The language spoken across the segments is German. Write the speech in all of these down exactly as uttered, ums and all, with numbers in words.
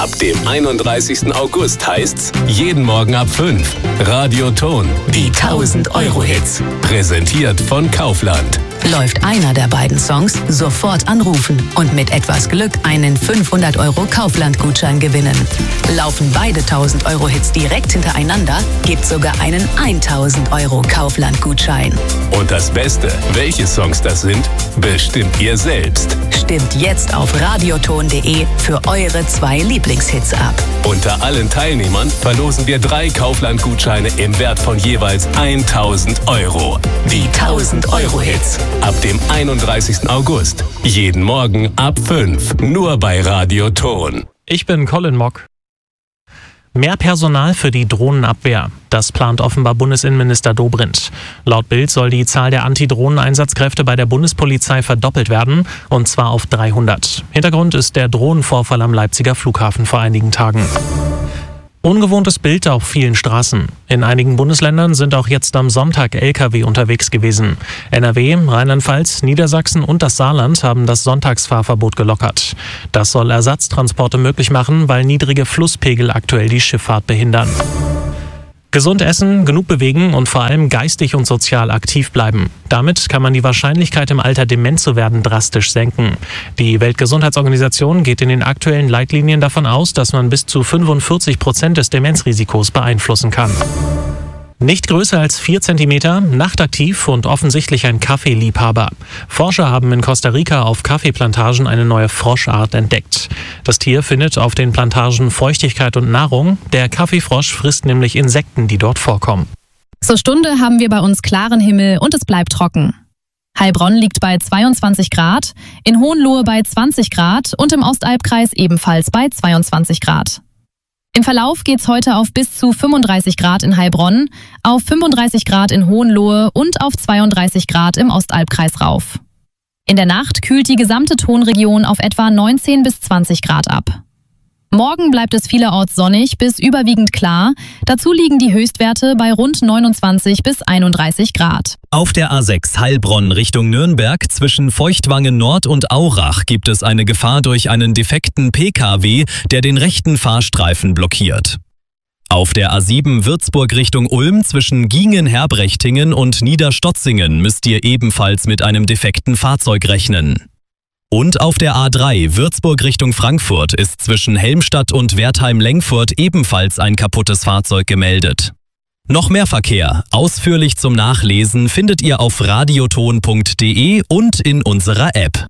Ab dem einunddreißigsten August heißt's jeden Morgen ab fünf. Radioton, die tausend-Euro-Hits. Präsentiert von Kaufland. Läuft einer der beiden Songs, sofort anrufen und mit etwas Glück einen fünfhundert Euro Kaufland-Gutschein gewinnen. Laufen beide tausend-Euro-Hits direkt hintereinander, gibt's sogar einen tausend Euro Kaufland-Gutschein. Und das Beste, welche Songs das sind, bestimmt ihr selbst. Stimmt jetzt auf radioton punkt de für eure zwei Lieblingshits ab. Unter allen Teilnehmern verlosen wir drei Kaufland-Gutscheine im Wert von jeweils tausend Euro. Die tausend-Euro-Hits. Ab dem einunddreißigsten August. Jeden Morgen ab fünf. Nur bei Radioton. Ich bin Colin Mock. Mehr Personal für die Drohnenabwehr. Das plant offenbar Bundesinnenminister Dobrindt. Laut Bild soll die Zahl der Antidrohnen-Einsatzkräfte bei der Bundespolizei verdoppelt werden, und zwar auf dreihundert. Hintergrund ist der Drohnenvorfall am Leipziger Flughafen vor einigen Tagen. Ungewohntes Bild auf vielen Straßen. In einigen Bundesländern sind auch jetzt am Sonntag L K W unterwegs gewesen. N R W, Rheinland-Pfalz, Niedersachsen und das Saarland haben das Sonntagsfahrverbot gelockert. Das soll Ersatztransporte möglich machen, weil niedrige Flusspegel aktuell die Schifffahrt behindern. Gesund essen, genug bewegen und vor allem geistig und sozial aktiv bleiben. Damit kann man die Wahrscheinlichkeit, im Alter dement zu werden, drastisch senken. Die Weltgesundheitsorganisation geht in den aktuellen Leitlinien davon aus, dass man bis zu fünfundvierzig Prozent des Demenzrisikos beeinflussen kann. Nicht größer als vier Zentimeter, nachtaktiv und offensichtlich ein Kaffeeliebhaber. Forscher haben in Costa Rica auf Kaffeeplantagen eine neue Froschart entdeckt. Das Tier findet auf den Plantagen Feuchtigkeit und Nahrung. Der Kaffeefrosch frisst nämlich Insekten, die dort vorkommen. Zur Stunde haben wir bei uns klaren Himmel und es bleibt trocken. Heilbronn liegt bei zweiundzwanzig Grad, in Hohenlohe bei zwanzig Grad und im Ostalbkreis ebenfalls bei zweiundzwanzig Grad. Im Verlauf geht's heute auf bis zu fünfunddreißig Grad in Heilbronn, auf fünfunddreißig Grad in Hohenlohe und auf zweiunddreißig Grad im Ostalbkreis rauf. In der Nacht kühlt die gesamte Tonregion auf etwa neunzehn bis zwanzig Grad ab. Morgen bleibt es vielerorts sonnig bis überwiegend klar. Dazu liegen die Höchstwerte bei rund neunundzwanzig bis einunddreißig Grad. Auf der A sechs Heilbronn Richtung Nürnberg zwischen Feuchtwangen Nord und Aurach gibt es eine Gefahr durch einen defekten P K W, der den rechten Fahrstreifen blockiert. Auf der A sieben Würzburg Richtung Ulm zwischen Giengen-Herbrechtingen und Niederstotzingen müsst ihr ebenfalls mit einem defekten Fahrzeug rechnen. Und auf der A drei Würzburg Richtung Frankfurt ist zwischen Helmstadt und Wertheim-Lengfurt ebenfalls ein kaputtes Fahrzeug gemeldet. Noch mehr Verkehr, ausführlich zum Nachlesen, findet ihr auf radioton punkt de und in unserer App.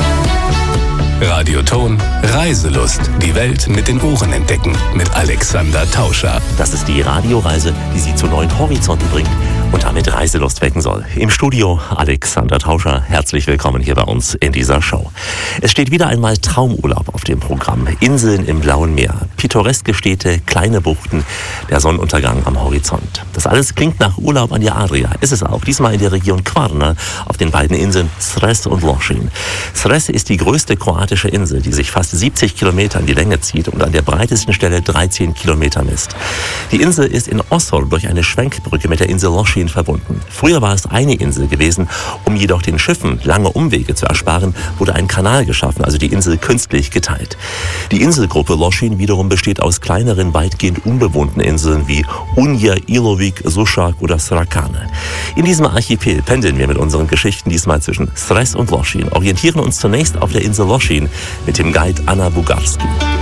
Radioton, Reiselust. Die Welt mit den Ohren entdecken. Mit Alexander Tauscher. Das ist die Radioreise, die Sie zu neuen Horizonten bringt und damit Reiselust wecken soll. Im Studio Alexander Tauscher. Herzlich willkommen hier bei uns in dieser Show. Es steht wieder einmal Traumurlaub auf dem Programm. Inseln im blauen Meer, pittoreske Städte, kleine Buchten, der Sonnenuntergang am Horizont. Das alles klingt nach Urlaub an der Adria. Ist es auch. Diesmal in der Region Kvarner auf den beiden Inseln Cres und Lošinj. Cres ist die größte kroatische Insel, die sich fast siebzig Kilometer in die Länge zieht und an der breitesten Stelle dreizehn Kilometer misst. Die Insel ist in Osor durch eine Schwenkbrücke mit der Insel Lošinj verbunden. Früher war es eine Insel gewesen, um jedoch den Schiffen lange Umwege zu ersparen, wurde ein Kanal geschaffen, also die Insel künstlich geteilt. Die Inselgruppe Lošinj wiederum besteht aus kleineren, weitgehend unbewohnten Inseln wie Unja, Ilovik, Sušak oder Srakane. In diesem Archipel pendeln wir mit unseren Geschichten diesmal zwischen Cres und Lošinj, orientieren uns zunächst auf der Insel Lošinj mit dem Guide Anna Bugarski.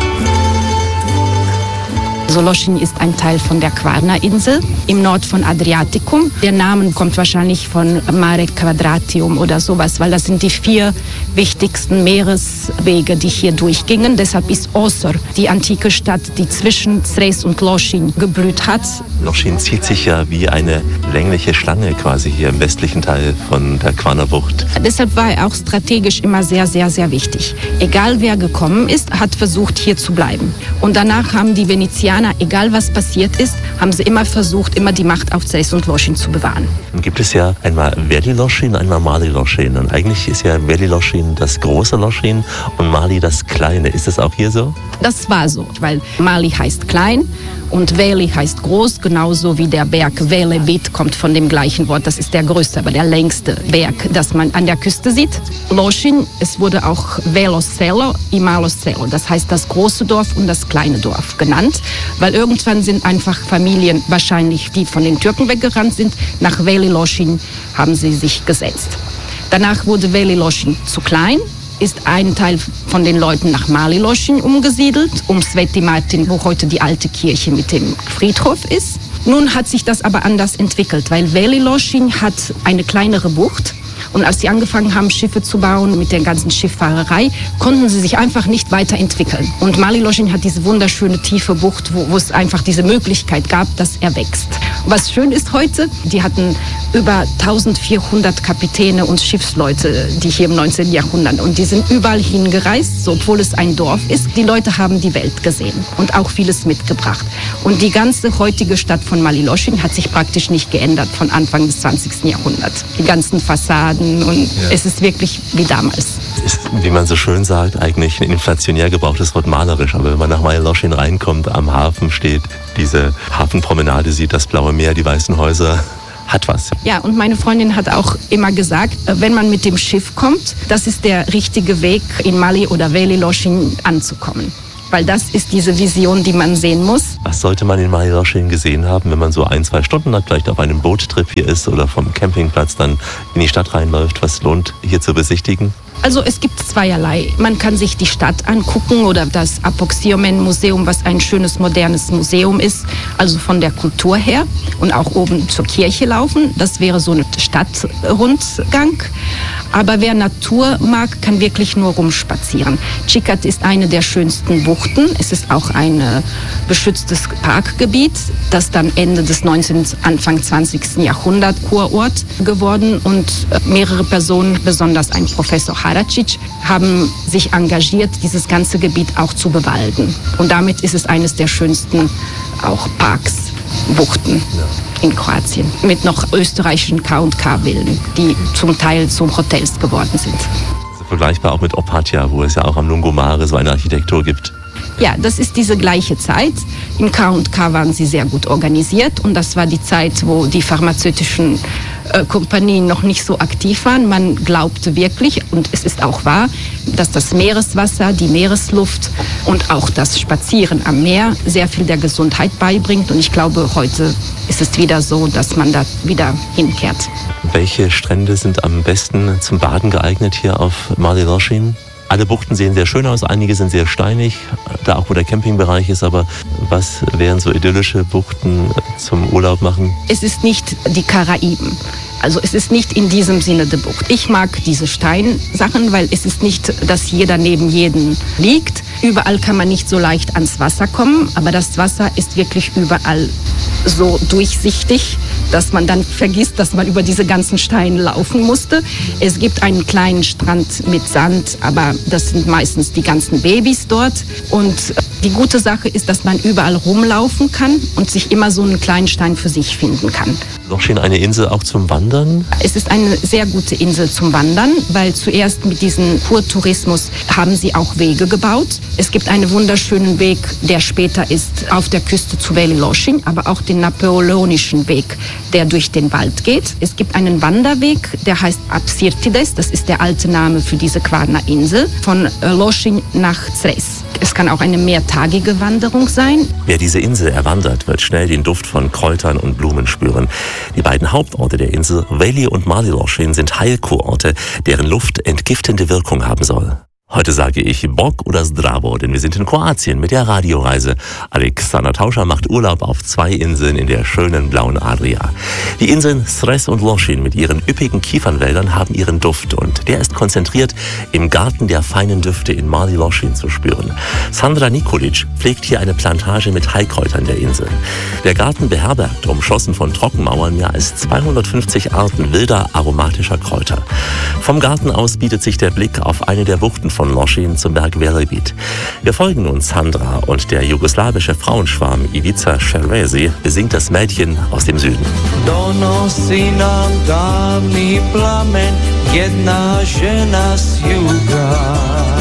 Lošinj ist ein Teil von der Kvarner-Insel im Nord von Adriatikum. Der Name kommt wahrscheinlich von Mare Quadratium oder sowas, weil das sind die vier wichtigsten Meereswege, die hier durchgingen. Deshalb ist Osor die antike Stadt, die zwischen Cres und Lošinj geblüht hat. Lošinj zieht sich ja wie eine längliche Schlange quasi hier im westlichen Teil von der Kvarnerbucht. Deshalb war er auch strategisch immer sehr, sehr, sehr wichtig. Egal wer gekommen ist, hat versucht hier zu bleiben. Und danach haben die Venezianer, egal was passiert ist, haben sie immer versucht, immer die Macht auf Cres und Lošinj zu bewahren. Dann gibt es ja einmal Veli Lošinj, einmal Mali Lošinj. Und eigentlich ist ja Veli Lošinj Loschin das große Loschin und Mali das kleine. Ist das auch hier so? Das war so, weil Mali heißt klein und Veli heißt groß, genauso wie der Berg Velebit kommt von dem gleichen Wort. Das ist der größte, aber der längste Berg, das man an der Küste sieht. Loschin, es wurde auch Veloselo y Maloselo, das heißt das große Dorf und das kleine Dorf genannt, weil irgendwann sind einfach Familien, wahrscheinlich die von den Türken weggerannt sind, nach Veli Loschin haben sie sich gesetzt. Danach wurde Veli Loschin zu klein, ist ein Teil von den Leuten nach Mali Loschin umgesiedelt, um Sveti Martin, wo heute die alte Kirche mit dem Friedhof ist. Nun hat sich das aber anders entwickelt, weil Veli Loschin hat eine kleinere Bucht. Und als sie angefangen haben, Schiffe zu bauen mit der ganzen Schifffahrerei, konnten sie sich einfach nicht weiterentwickeln. Und Mali Loschin hat diese wunderschöne tiefe Bucht, wo, wo es einfach diese Möglichkeit gab, dass er wächst. Was schön ist heute, die hatten über eintausendvierhundert Kapitäne und Schiffsleute, die hier im neunzehnten Jahrhundert. Und die sind überall hingereist, so, obwohl es ein Dorf ist. Die Leute haben die Welt gesehen und auch vieles mitgebracht. Und die ganze heutige Stadt von Mali Loschin hat sich praktisch nicht geändert von Anfang des zwanzigsten Jahrhunderts. Die ganzen Fassaden und ja. Es ist wirklich wie damals. Ist, wie man so schön sagt, eigentlich ein inflationär gebrauchtes Wort malerisch. Aber wenn man nach Mali Loschin reinkommt, am Hafen steht, diese Hafenpromenade sieht das blaue Meer, die weißen Häuser, hat was. Ja, und meine Freundin hat auch immer gesagt, wenn man mit dem Schiff kommt, das ist der richtige Weg, in Mali oder Veli Loschin anzukommen. Weil das ist diese Vision, die man sehen muss. Was sollte man in Mali Loschin gesehen haben, wenn man so ein, zwei Stunden hat, vielleicht auf einem Boottrip hier ist oder vom Campingplatz dann in die Stadt reinläuft? Was lohnt hier zu besichtigen? Also es gibt zweierlei. Man kann sich die Stadt angucken oder das Apoksiomen-Museum, was ein schönes, modernes Museum ist, also von der Kultur her, und auch oben zur Kirche laufen. Das wäre so ein Stadtrundgang. Aber wer Natur mag, kann wirklich nur rumspazieren. Xicat ist eine der schönsten Buchten. Es ist auch ein äh, beschütztes Parkgebiet, das dann Ende des neunzehnten, Anfang zwanzigsten Jahrhundert Kurort geworden. Und äh, mehrere Personen, besonders ein Professor Haracic, haben sich engagiert, dieses ganze Gebiet auch zu bewalden. Und damit ist es eines der schönsten auch Parks, Buchten in Kroatien. Mit noch österreichischen K und K-Villen, die zum Teil zu Hotels geworden sind. Also vergleichbar auch mit Opatja, wo es ja auch am Lungomare so eine Architektur gibt. Ja, das ist diese gleiche Zeit. Im K und K waren sie sehr gut organisiert und das war die Zeit, wo die pharmazeutischen äh, Kompanien noch nicht so aktiv waren. Man glaubte wirklich, und es ist auch wahr, dass das Meereswasser, die Meeresluft und auch das Spazieren am Meer sehr viel der Gesundheit beibringt. Und ich glaube, heute ist es wieder so, dass man da wieder hinkehrt. Welche Strände sind am besten zum Baden geeignet hier auf Mali Loschin? Alle Buchten sehen sehr schön aus, einige sind sehr steinig, da auch wo der Campingbereich ist, aber was wären so idyllische Buchten zum Urlaub machen? Es ist nicht die Karaiben. Also es ist nicht in diesem Sinne die Bucht. Ich mag diese Steinsachen, weil es ist nicht, dass jeder neben jedem liegt. Überall kann man nicht so leicht ans Wasser kommen, aber das Wasser ist wirklich überall so durchsichtig, dass man dann vergisst, dass man über diese ganzen Steine laufen musste. Es gibt einen kleinen Strand mit Sand, aber das sind meistens die ganzen Babys dort. Und die gute Sache ist, dass man überall rumlaufen kann und sich immer so einen kleinen Stein für sich finden kann. Loschin eine Insel auch zum Wandern? Es ist eine sehr gute Insel zum Wandern, weil zuerst mit diesem Kurtourismus haben sie auch Wege gebaut. Es gibt einen wunderschönen Weg, der später ist auf der Küste zu Veli Loschin, aber auch den napoleonischen Weg, der durch den Wald geht. Es gibt einen Wanderweg, der heißt Apsirtides, das ist der alte Name für diese Kvarna-Insel, von Loschin nach Zres. Es kann auch eine mehrtagige Wanderung sein. Wer diese Insel erwandert, wird schnell den Duft von Kräutern und Blumen spüren. Die beiden Hauptorte der Insel, Veli und Mali Loschin, sind Heilkurorte, deren Luft entgiftende Wirkung haben soll. Heute sage ich Bog oder Zdravo, denn wir sind in Kroatien mit der Radioreise. Alexander Tauscher macht Urlaub auf zwei Inseln in der schönen blauen Adria. Die Inseln Zres und Loschin mit ihren üppigen Kiefernwäldern haben ihren Duft und der ist konzentriert im Garten der feinen Düfte in Mali Loschin zu spüren. Sandra Nikolic pflegt hier eine Plantage mit Heilkräutern der Insel. Der Garten beherbergt, umschlossen von Trockenmauern, mehr als zweihundertfünfzig Arten wilder aromatischer Kräuter. Vom Garten aus bietet sich der Blick auf eine der Buchten von von Loschin zum Berg Velebit. Wir folgen nun Sandra und der jugoslawische Frauenschwarm Ivica Šerbezi besingt das Mädchen aus dem Süden. Donosi nam davni plamen jedna žena s juga.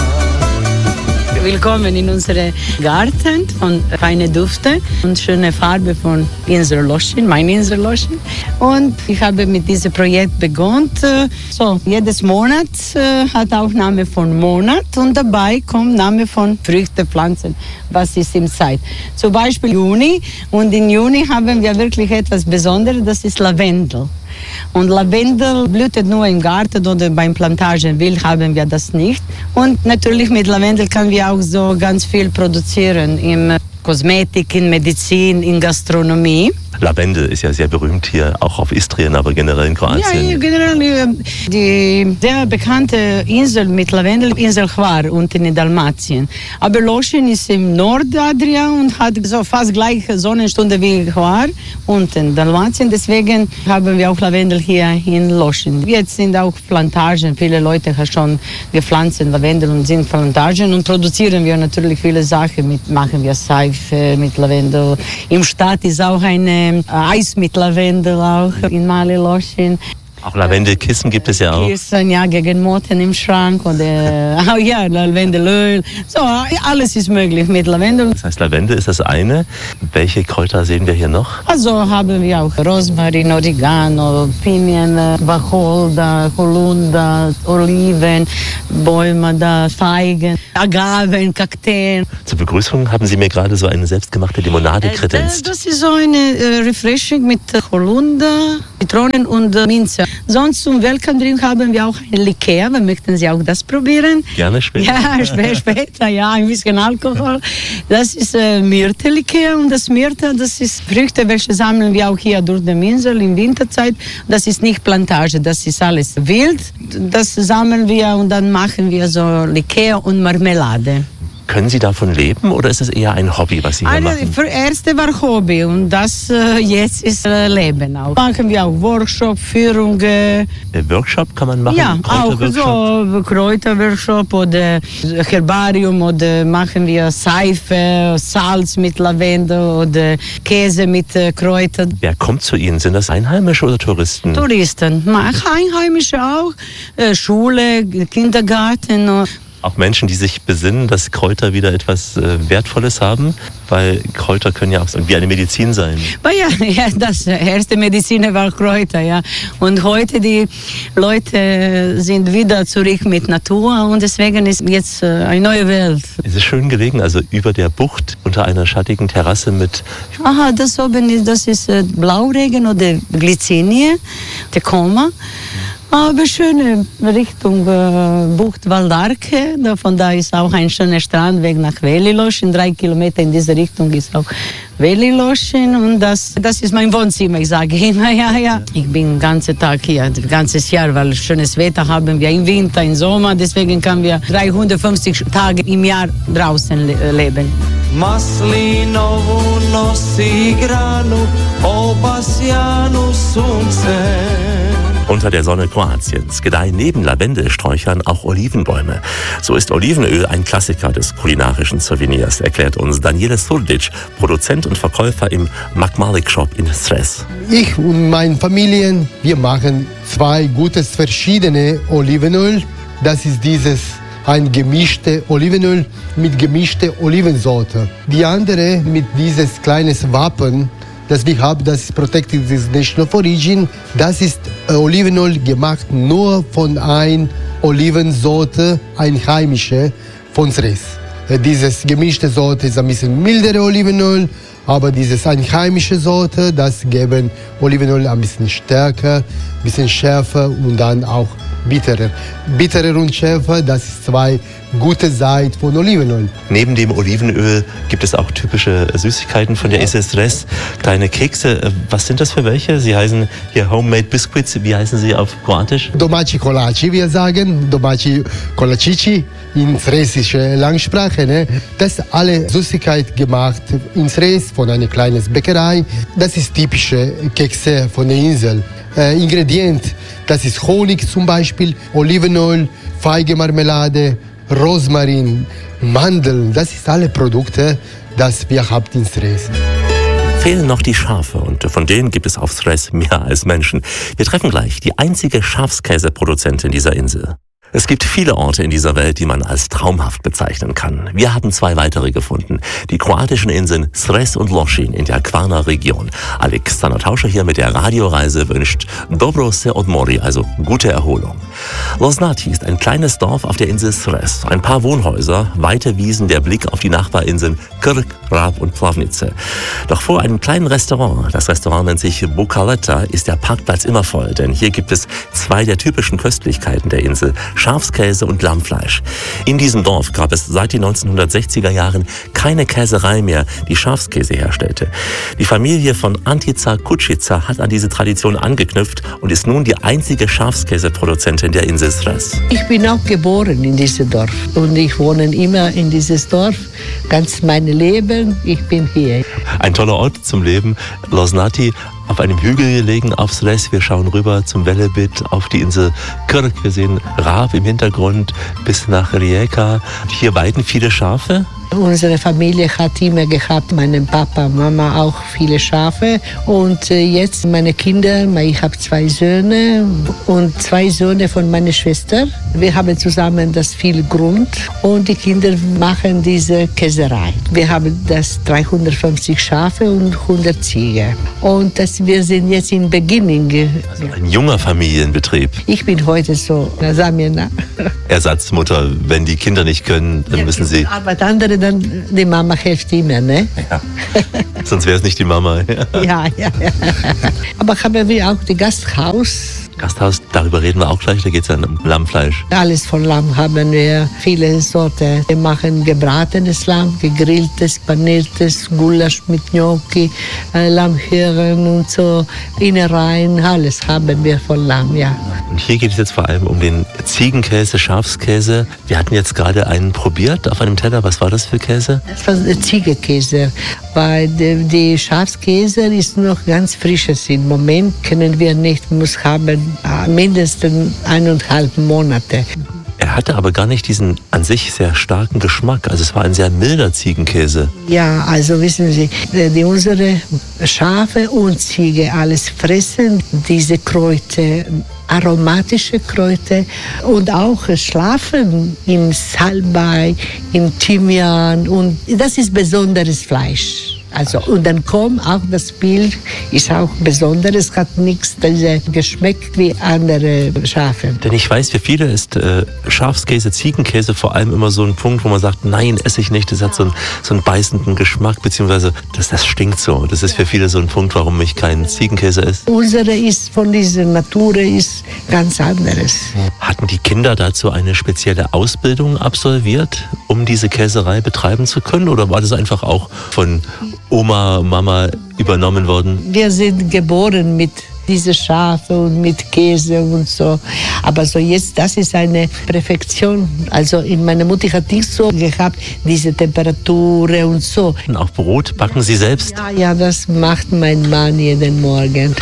Willkommen in unserem Garten von feine Düfte und schöne Farbe von Insel Loschin, meine Insel Loschin. Und ich habe mit diesem Projekt begonnen. So, jedes Monat äh, hat auch Name von Monat und dabei kommt Name von Früchte, Pflanzen, was ist in Zeit. Zum Beispiel Juni und in Juni haben wir wirklich etwas Besonderes, das ist Lavendel. Und Lavendel blüht nur im Garten oder beim Plantagen. Wild haben wir das nicht. Und natürlich mit Lavendel können wir auch so ganz viel produzieren in Kosmetik, in Medizin, in Gastronomie. Lavendel ist ja sehr berühmt hier, auch auf Istrien, aber generell in Kroatien. Ja, generell die sehr bekannte Insel mit Lavendel, Insel Hvar, unten in Dalmatien. Aber Loschin ist im Nordadria und hat so fast gleich Sonnenstunde wie Hvar, unten in Dalmatien. Deswegen haben wir auch Lavendel hier in Loschin. Jetzt sind auch Plantagen. Viele Leute haben schon gepflanzt Lavendel und sind Plantagen und produzieren wir natürlich viele Sachen. Mit, machen wir Seife mit Lavendel. Im Stadt ist auch eine Eis mit Lavendel auch in Mali Loschin. Auch Lavendelkissen gibt es ja auch. Kissen, ja, gegen Motten im Schrank oder oh ja, Lavendelöl. So, alles ist möglich mit Lavendel. Das heißt, Lavendel ist das eine. Welche Kräuter sehen wir hier noch? Also haben wir auch Rosmarin, Oregano, Pinien, Wacholder, Holunder, Oliven, Bäume, da, Feigen, Agaven, Kakteen. Zur Begrüßung haben Sie mir gerade so eine selbstgemachte Limonade kredenzt. Das, das ist so eine äh, Refreshing mit Holunder, Zitronen und äh, Minze. Sonst zum Welcome Drink haben wir auch ein Likör. Wir möchten Sie auch das probieren. Gerne später. Ja, später, ja, ein bisschen Alkohol. Das ist äh, Myrte-Likör und das Myrte, das ist Früchte, welche sammeln wir auch hier durch die Insel in Winterzeit. Das ist nicht Plantage, das ist alles wild. Das sammeln wir und dann machen wir so Likör und Marmelade. Können Sie davon leben oder ist es eher ein Hobby, was Sie hier also, machen? Das erste war Hobby und das äh, jetzt ist äh, Leben auch. Machen wir auch Workshop, Führungen. Äh, Workshop kann man machen? Ja, auch so Kräuterworkshop oder Herbarium oder machen wir Seife, Salz mit Lavendel oder Käse mit äh, Kräutern. Wer kommt zu Ihnen? Sind das Einheimische oder Touristen? Touristen, Einheimische auch, äh, Schule, Kindergarten. Äh, Auch Menschen, die sich besinnen, dass Kräuter wieder etwas äh, Wertvolles haben, weil Kräuter können ja auch wie eine Medizin sein. Aber ja, ja, das erste Medizin war Kräuter, ja. Und heute die Leute sind wieder zurück mit Natur und deswegen ist jetzt äh, eine neue Welt. Es ist schön gelegen, also über der Bucht unter einer schattigen Terrasse mit. Aha, das oben ist, das ist äh, Blauregen oder Glycinie, der Koma. Aber schöne Richtung äh, Bucht Valdarke, von da ist auch ein schöner Strandweg nach Velilošin. Drei Kilometer in diese Richtung ist auch Velilošin und das, das ist mein Wohnzimmer, ich sage immer, ja, ja. Ich bin den ganzen Tag hier, das ganze Jahr, weil schönes Wetter haben wir im Winter, im Sommer, deswegen können wir dreihundertfünfzig Tage im Jahr draußen le- leben. Maslinovu nosi granu, obasjanu sunce. Unter der Sonne Kroatiens gedeihen neben Lavendelsträuchern auch Olivenbäume. So ist Olivenöl ein Klassiker des kulinarischen Souvenirs, erklärt uns Daniele Surdic, Produzent und Verkäufer im Makmalik Shop in Sres. Ich und meine Familie, wir machen zwei gutes verschiedene Olivenöl. Das ist dieses ein gemischte Olivenöl mit gemischte Olivensorte. Die andere mit dieses kleines Wappen, das wir haben, das ist Protected Designation of Origin. Das ist äh, Olivenöl gemacht nur von einer Olivensorte, einheimische von Sres. Äh, dieses gemischte Sorte ist ein bisschen mildere Olivenöl, aber dieses einheimische Sorte, das geben Olivenöl ein bisschen stärker, ein bisschen schärfer und dann auch bitterer. Bitterer und schärfer, das ist zwei gute Seiten von Olivenöl. Neben dem Olivenöl gibt es auch typische Süßigkeiten von der ja. Insel Sres. Kleine Kekse. Was sind das für welche? Sie heißen hier Homemade Biscuits. Wie heißen sie auf Kroatisch? Domaći kolači, wir sagen. Domaći kolačići in sresische Langsprache. Ne? Das ist alle Süßigkeit gemacht in Sres von einer kleinen Bäckerei. Das ist typische Kekse von der Insel. Äh, Ingredient, das ist Honig zum Beispiel, Olivenöl, Feigemarmelade, Rosmarin, Mandeln, das sind alle Produkte, die wir haben in Sres. Fehlen noch die Schafe und von denen gibt es auf Sres mehr als Menschen. Wir treffen gleich die einzige Schafskäseproduzentin dieser Insel. Es gibt viele Orte in dieser Welt, die man als traumhaft bezeichnen kann. Wir haben zwei weitere gefunden. Die kroatischen Inseln Sres und Lošinj in der Kvarner-Region. Alexander Tauscher hier mit der Radioreise wünscht Dobro se odmori, also gute Erholung. Loznáti ist ein kleines Dorf auf der Insel Sres. Ein paar Wohnhäuser, weite Wiesen, der Blick auf die Nachbarinseln Krk, Rab und Plavnice. Doch vor einem kleinen Restaurant, das Restaurant nennt sich Bukaleta, ist der Parkplatz immer voll. Denn hier gibt es zwei der typischen Köstlichkeiten der Insel: Schafskäse und Lammfleisch. In diesem Dorf gab es seit den neunzehnhundertsechziger Jahren keine Käserei mehr, die Schafskäse herstellte. Die Familie von Antica Kučica hat an diese Tradition angeknüpft und ist nun die einzige Schafskäseproduzentin der Insel Sres. Ich bin auch geboren in diesem Dorf und ich wohne immer in dieses Dorf. Ganz mein Leben, ich bin hier. Ein toller Ort zum Leben. Loznáti, auf einem Hügel gelegen auf Sres. Wir schauen rüber zum Wellebild auf die Insel Krk. Wir sehen Rab im Hintergrund bis nach Rijeka. Hier weiden viele Schafe. Unsere Familie hat immer gehabt, mein Papa, Mama auch viele Schafe. Und jetzt meine Kinder, ich habe zwei Söhne und zwei Söhne von meiner Schwester. Wir haben zusammen das viel Grund und die Kinder machen diese Käserei. Wir haben das dreihundertfünfzig Schafe und hundert Ziege. Und das, wir sind jetzt im Beginning. Also ein junger Familienbetrieb. Ich bin heute so, Samina. Ersatzmutter, wenn die Kinder nicht können, dann ja, müssen sie... Arbeit andere, dann die Mama hilft immer, ne? Ja. Sonst wäre es nicht die Mama. Ja, ja, ja. Aber haben wir auch das Gasthaus. Gasthaus, darüber reden wir auch gleich, da geht es ja um Lammfleisch. Alles von Lamm haben wir, viele Sorten. Wir machen gebratenes Lamm, gegrilltes, paniertes, Gulasch mit Gnocchi, äh, Lammhirn und so, Innereien, alles haben wir von Lamm, ja. Und hier geht es jetzt vor allem um den Ziegenkäse, Schafskäse. Wir hatten jetzt gerade einen probiert auf einem Teller. Was war das für Käse? Das war der Ziegenkäse, weil die, die Schafskäse ist noch ganz frisches. Im Moment können wir nicht, muss haben mindestens eineinhalb Monate. Er hatte aber gar nicht diesen an sich sehr starken Geschmack. Also es war ein sehr milder Ziegenkäse. Ja, also wissen Sie, die, unsere Schafe und Ziege alles fressen diese Kräuter, aromatische Kräuter und auch schlafen im Salbei, im Thymian und das ist besonderes Fleisch. Also, und dann kommt auch das Bild, ist auch besonderes, hat nichts geschmeckt wie andere Schafe. Denn ich weiß, für viele ist äh, Schafskäse, Ziegenkäse vor allem immer so ein Punkt, wo man sagt, nein, esse ich nicht, das hat so einen, so einen beißenden Geschmack, beziehungsweise das, das stinkt so. Das ist für viele so ein Punkt, warum ich keinen Ziegenkäse esse. Unsere ist von dieser Natur ist ganz anderes. Hatten die Kinder dazu eine spezielle Ausbildung absolviert, um diese Käserei betreiben zu können? Oder war das einfach auch von Oma, Mama übernommen worden? Wir sind geboren mit diese Schafe und mit Käse und so. Aber so jetzt, das ist eine Perfektion. Also in meiner Mutter hat nicht so gehabt, diese Temperatur und so. Und auch Brot backen Sie selbst? Ja, ja, das macht mein Mann jeden Morgen.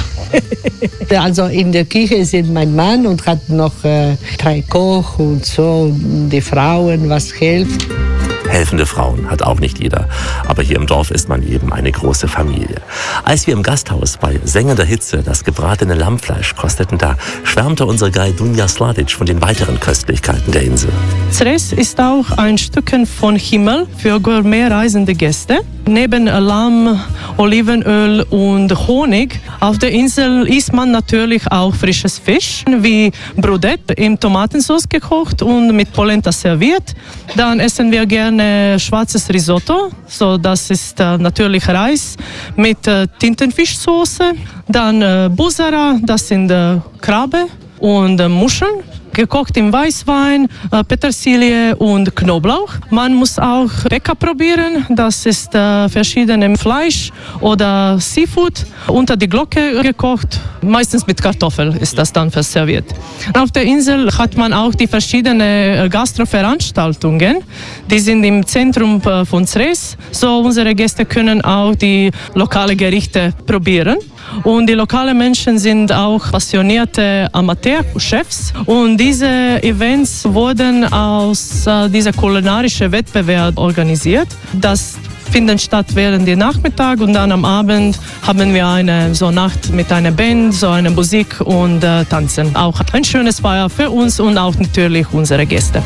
Also in der Küche sind mein Mann und hat noch äh, drei Koch und so, und die Frauen, was hilft. Helfende Frauen hat auch nicht jeder. Aber hier im Dorf ist man eben eine große Familie. Als wir im Gasthaus bei sengender Hitze das gebratene Lammfleisch kosteten, da schwärmte unser Guide Dunja Sladic von den weiteren Köstlichkeiten der Insel. Sres ist auch ein Stückchen von Himmel für gourmet-reisende Gäste. Neben Lamm, Olivenöl und Honig auf der Insel isst man natürlich auch frisches Fisch, wie Brodet in Tomatensauce gekocht und mit Polenta serviert. Dann essen wir gerne schwarzes Risotto, so das ist äh, natürlich Reis mit äh, Tintenfischsoße. Dann äh, Busara, das sind äh, Krabbe und äh, Muscheln. Gekocht im Weißwein, äh, Petersilie und Knoblauch. Man muss auch Peka probieren, das ist äh, verschiedene Fleisch oder Seafood unter die Glocke gekocht. Meistens mit Kartoffel ist das dann verserviert. Auf der Insel hat man auch die verschiedenen Gastroveranstaltungen. Die sind im Zentrum von Sres. So unsere Gäste können auch die lokalen Gerichte probieren. Und die lokalen Menschen sind auch passionierte Amateurchefs. Und diese Events wurden aus äh, dieser kulinarischen Wettbewerb organisiert. Das finden statt während der Nachmittag und dann am Abend haben wir eine so Nacht mit einer Band, so eine Musik und äh, Tanzen. Auch ein schönes Feier für uns und auch natürlich unsere Gäste.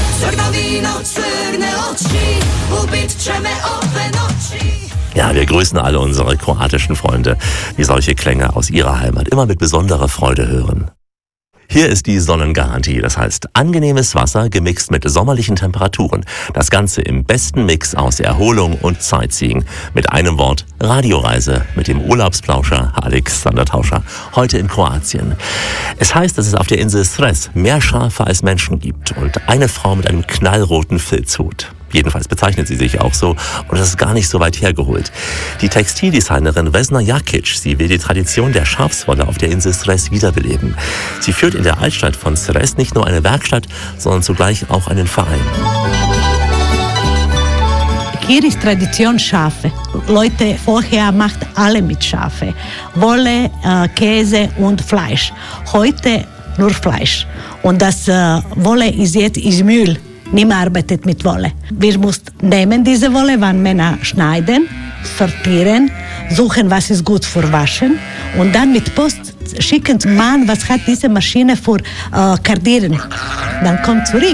Ja, wir grüßen alle unsere kroatischen Freunde, die solche Klänge aus ihrer Heimat immer mit besonderer Freude hören. Hier ist die Sonnengarantie, das heißt angenehmes Wasser gemixt mit sommerlichen Temperaturen. Das Ganze im besten Mix aus Erholung und Sightseeing. Mit einem Wort Radioreise mit dem Urlaubsplauscher Alexander Tauscher. Heute in Kroatien. Es heißt, dass es auf der Insel Cres mehr Schafe als Menschen gibt und eine Frau mit einem knallroten Filzhut. Jedenfalls bezeichnet sie sich auch so und das ist gar nicht so weit hergeholt. Die Textildesignerin Vesna Jakic, sie will die Tradition der Schafswolle auf der Insel Cres wiederbeleben. Sie führt in der Altstadt von Cres nicht nur eine Werkstatt, sondern zugleich auch einen Verein. Hier ist Tradition Schafe. Leute vorher macht alle mit Schafe. Wolle, äh, Käse und Fleisch. Heute nur Fleisch. Und das äh, Wolle ist jetzt ist Müll. Niemand arbeitet mit Wolle. Wir müssen nehmen diese Wolle, wann Männer schneiden, sortieren, suchen, was ist gut für Waschen und dann mit Post schicken zum Mann, was hat diese Maschine für äh, Kardieren. Dann kommt zurück.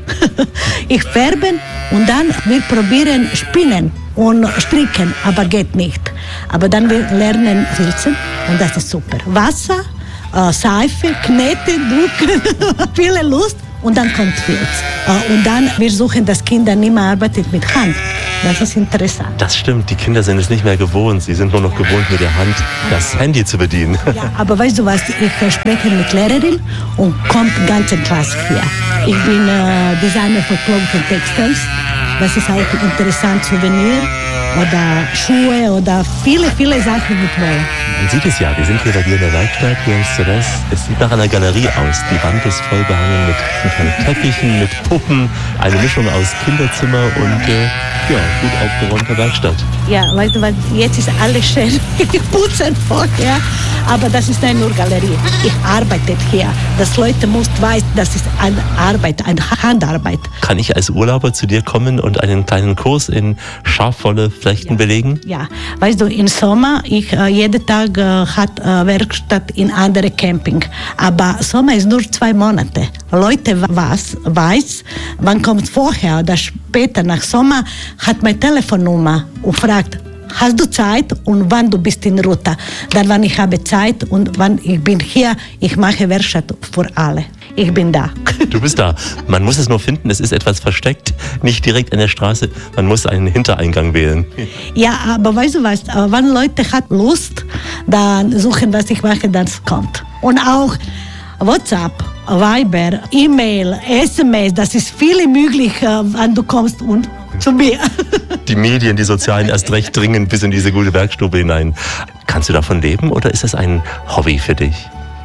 Ich färben und dann wir probieren spinnen und stricken, aber geht nicht. Aber dann wir lernen filzen und das ist super. Wasser, äh, Seife, Knete, Drucken, viele Lust. Und dann kommt Filz. Und dann, wir suchen, dass Kinder nicht mehr arbeiten mit Hand. Das ist interessant. Das stimmt, die Kinder sind es nicht mehr gewohnt. Sie sind nur noch gewohnt, mit der Hand das Handy zu bedienen. Ja, aber weißt du was, ich spreche mit Lehrerin und kommt die ganze Klasse hier. Ich bin äh, Designer für Clothes und Textiles. Das ist auch ein interessantes Souvenir. Oder Schuhe oder viele, viele Sachen mit Wolle. Man sieht es ja, wir sind hier bei dir in der Werkstatt, hier in Cres. Es sieht nach einer Galerie aus. Die Wand ist voll behangen mit, mit Teppichen, mit Puppen. Eine Mischung aus Kinderzimmer und äh, ja, gut aufgeräumter Werkstatt. Ja, weißt du was, jetzt ist alles schön. Ich putze vorher, aber das ist nicht nur Galerie. Ich arbeite hier. Das Leute müssen wissen, das ist eine Arbeit, eine Handarbeit. Kann ich als Urlauber zu dir kommen und einen kleinen Kurs in Schafwolle Flechten ja. belegen? Ja, weißt du, im Sommer, ich äh, jeden Tag äh, hat äh, Werkstatt in andere Camping. Aber Sommer ist nur zwei Monate. Leute was weiß, wann kommt vorher oder später nach Sommer, hat meine Telefonnummer und fragt, hast du Zeit und wann du bist in Ruta? Dann, wann ich habe Zeit und wann ich bin hier, ich mache Werkstatt für alle. Ich bin da. Du bist da. Man muss es nur finden, es ist etwas versteckt, nicht direkt an der Straße. Man muss einen Hintereingang wählen. Ja, aber weißt du was, wenn Leute hat Lust, dann suchen, was ich mache, das kommt. Und auch WhatsApp, Viber, E-Mail, S M S, das ist viele möglich, wann du kommst und zu mir. Die Medien, die Sozialen erst recht dringen bis in diese gute Werkstube hinein. Kannst du davon leben oder ist das ein Hobby für dich?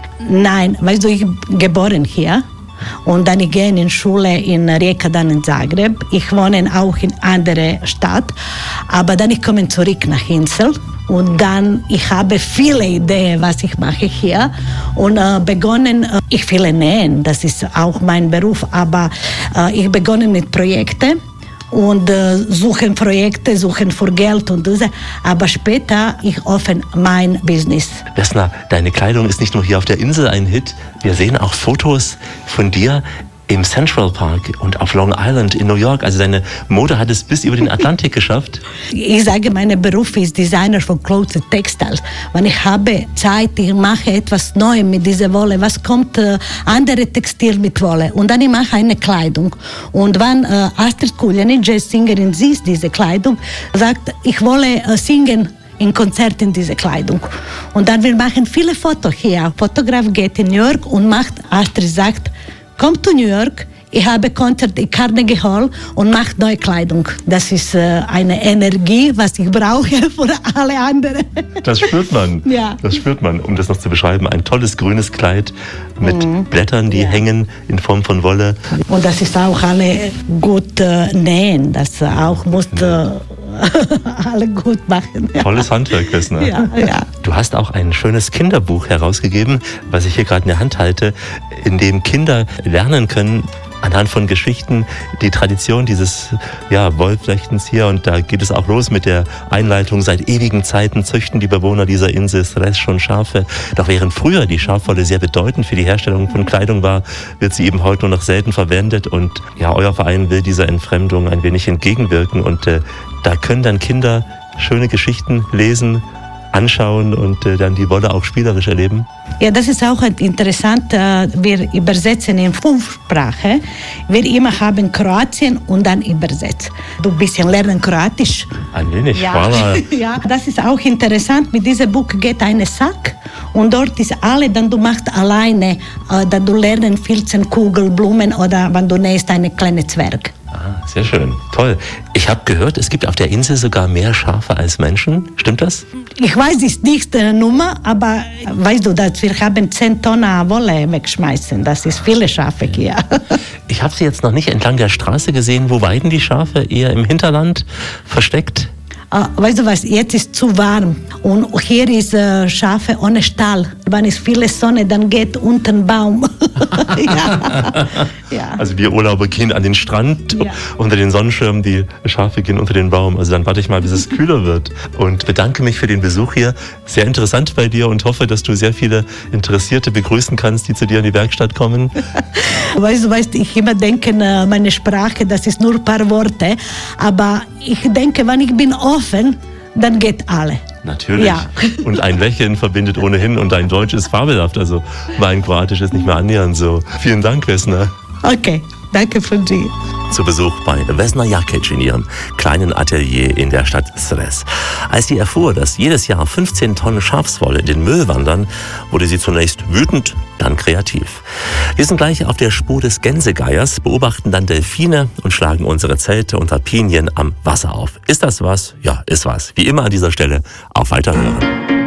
Nein, weißt du, ich bin geboren hier und dann ich gehe in die Schule in Rijeka, dann in Zagreb. Ich wohne auch in einer Stadt, aber dann ich komme zurück nach Insel und dann ich habe viele Ideen, was ich mache hier und äh, begonnen, äh, ich will nähen, das ist auch mein Beruf, aber äh, ich begonnen mit Projekten. Und äh, suchen Projekte, suchen für Geld und so. Aber später, ich öffne mein Business. Vesna, deine Kleidung ist nicht nur hier auf der Insel ein Hit. Wir sehen auch Fotos von dir im Central Park und auf Long Island in New York. Also deine Mode hat es bis über den Atlantik geschafft. Ich sage, mein Beruf ist Designer von Clothes und Textiles. Wenn ich habe Zeit, ich mache etwas Neues mit dieser Wolle. Was kommt äh, andere Textil mit Wolle? Und dann ich mache eine Kleidung. Und wenn äh, Astrid Kuljanic, Jazzsängerin, sieht diese Kleidung, sagt, ich wolle äh, singen in Konzerten diese Kleidung. Und dann wir machen viele Fotos hier. Fotograf geht in New York und macht, Astrid sagt, kommt zu New York, ich habe Konzert in Carnegie Hall und mache neue Kleidung. Das ist äh, eine Energie, was ich brauche für alle anderen. Das spürt man. Ja. Das spürt man, um das noch zu beschreiben. Ein tolles grünes Kleid mit mhm. Blättern, die ja. hängen in Form von Wolle. Und das ist auch alle gut äh, nähen. Das auch muss äh, alle gut machen. Ja. Tolles Handwerk, Vesna. Ja, ja. Du hast auch ein schönes Kinderbuch herausgegeben, was ich hier gerade in der Hand halte, in dem Kinder lernen können, anhand von Geschichten, die Tradition dieses ja, Wollflechtens hier. Und da geht es auch los mit der Einleitung. Seit ewigen Zeiten züchten die Bewohner dieser Insel Sres schon Schafe. Doch während früher die Schafwolle sehr bedeutend für die Herstellung von Kleidung war, wird sie eben heute nur noch selten verwendet. Und ja, euer Verein will dieser Entfremdung ein wenig entgegenwirken. Und äh, da können dann Kinder schöne Geschichten lesen, anschauen und äh, dann die Wolle auch spielerisch erleben? Ja, das ist auch interessant. Wir übersetzen in fünf Sprachen. Wir immer haben Kroatien und dann übersetzt. Du ein bisschen lernen Kroatisch. Ein wenig, ja. Voilà. Ja, das ist auch interessant. Mit diesem Buch geht ein Sack und dort ist alle, dann du machst alleine, dann du lernen Filzen, Kugel, Blumen oder wenn du nähst eine kleine Zwerg. Ah, sehr schön, toll. Ich habe gehört, es gibt auf der Insel sogar mehr Schafe als Menschen. Stimmt das? Ich weiß es nicht die Nummer, aber weißt du, dass wir haben zehn Tonnen Wolle wegschmeißen. Das ist viele Schafe hier. Ich habe sie jetzt noch nicht entlang der Straße gesehen. Wo weiden die Schafe? Eher im Hinterland versteckt? Uh, weißt du was, jetzt ist zu warm und hier ist uh, Schafe ohne Stall. Wenn es viele Sonne, dann geht unten Baum. Ja. Ja. Also wir Urlauber gehen an den Strand, ja, unter den Sonnenschirm, die Schafe gehen unter den Baum. Also dann warte ich mal, bis es kühler wird und bedanke mich für den Besuch hier. Sehr interessant bei dir und hoffe, dass du sehr viele Interessierte begrüßen kannst, die zu dir in die Werkstatt kommen. Weißt du, weißt, ich immer denke, meine Sprache, das ist nur ein paar Worte, aber ich denke, wenn ich bin offen, dann geht alle. Natürlich. Ja. Und ein Lächeln verbindet ohnehin und dein Deutsch ist fabelhaft. Also mein Kroatisch ist nicht mehr annähernd so. Vielen Dank, Vesna. Okay, danke für Sie. Zu Besuch bei Vesna Jakic in ihrem kleinen Atelier in der Stadt Sres. Als sie erfuhr, dass jedes Jahr fünfzehn Tonnen Schafswolle in den Müll wandern, wurde sie zunächst wütend, dann kreativ. Wir sind gleich auf der Spur des Gänsegeiers, beobachten dann Delfine und schlagen unsere Zelte unter Pinien am Wasser auf. Ist das was? Ja, ist was. Wie immer an dieser Stelle auf Weiterhören.